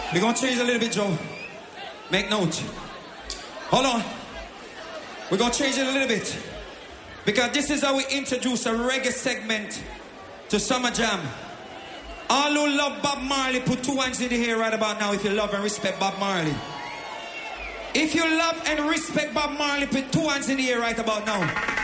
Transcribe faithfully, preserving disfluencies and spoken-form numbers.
We're gonna change a little bit, Joe. Make note. Hold on. We're gonna change it a little bit. Because this is how we introduce a reggae segment to Summer Jam. All who love Bob Marley, put two hands in the air right about now if you love and respect Bob Marley. If you love and respect Bob Marley, put two hands in the air right about now.